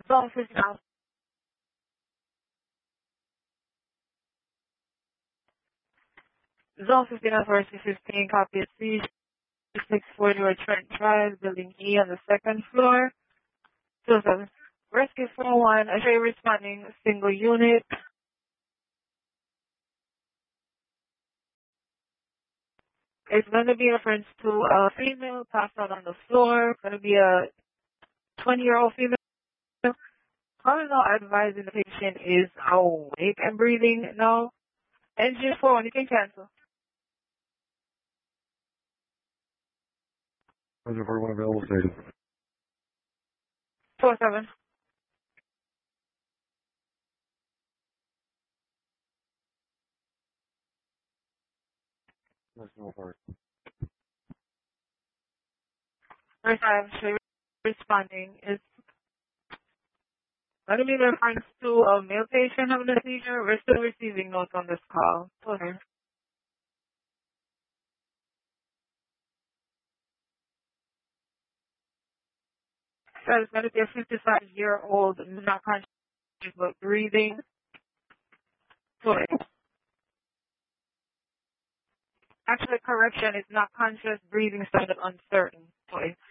Zone 15 Alpha. Zone 15 Alpha 15, copy C. 640 Trent Drive, Building E on the second floor. 27. Rescue 41, I show you responding, single unit. It's going to be a reference to a female passed out on the floor. Going to be a 20-year-old female. Calling now advising the patient is awake and breathing now. Engine 4, you can cancel. Engine 41 available status. 47. National Park. First time responding is going to be reference to a male patient having a seizure. We're still receiving notes on this call. Okay. So it's going to be a 55-year-old, not conscious but breathing. Okay. Actually, correction is not conscious, breathing, sounded uncertain. Okay.